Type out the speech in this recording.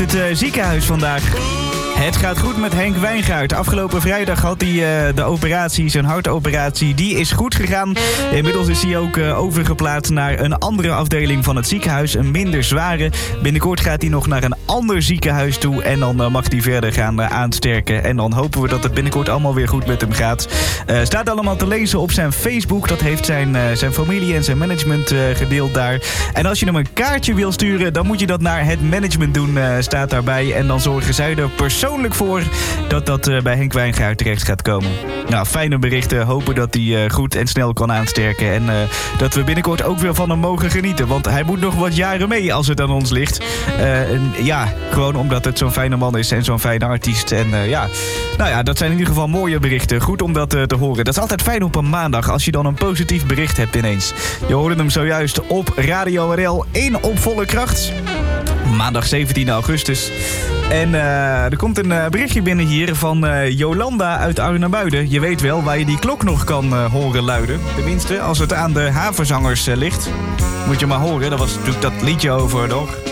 het ziekenhuis vandaag. Het gaat goed met Henk Wijngaard. Afgelopen vrijdag had hij de operatie, zijn hartoperatie. Die is goed gegaan. Inmiddels is hij ook overgeplaatst naar een andere afdeling van het ziekenhuis. Een minder zware. Binnenkort gaat hij nog naar een ander ziekenhuis toe. En dan mag hij verder gaan aansterken. En dan hopen we dat het binnenkort allemaal weer goed met hem gaat. Staat allemaal te lezen op zijn Facebook. Dat heeft zijn familie en zijn management gedeeld daar. En als je hem een kaartje wil sturen, dan moet je dat naar het management doen. Staat daarbij. En dan zorgen zij er persoonlijk voor dat bij Henk Wijngaard terecht gaat komen. Nou, fijne berichten. Hopen dat hij goed en snel kan aansterken. En dat we binnenkort ook weer van hem mogen genieten. Want hij moet nog wat jaren mee als het aan ons ligt. Gewoon omdat het zo'n fijne man is en zo'n fijne artiest. En dat zijn in ieder geval mooie berichten. Goed om dat te horen. Dat is altijd fijn op een maandag als je dan een positief bericht hebt ineens. Je hoorde hem zojuist op Radio RL 1 op volle kracht. Maandag 17 augustus. En er komt een berichtje binnen hier van Jolanda uit Arnhem-Buiden. Je weet wel waar je die klok nog kan horen luiden. Tenminste, als het aan de havenzangers ligt. Moet je maar horen, daar was natuurlijk dat liedje over nog.